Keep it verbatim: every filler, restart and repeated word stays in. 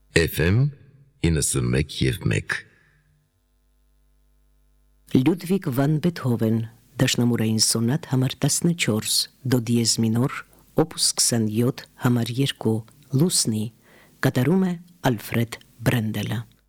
Էֆ էմ իննսունմեկ և մեկ Լյուդվիգ վան Բեթհովեն, դաշնամուրային սոնատ համար տասնչորս, դո դիեզ մինոր, օպուս քսանյոթ համար երկու, Լուսնի, կատարում է Ալֆրեդ Բրենդելը։